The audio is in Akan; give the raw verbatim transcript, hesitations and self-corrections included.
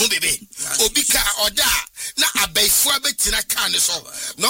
hu bebe obi ka oda na abaifo abetina ka ne so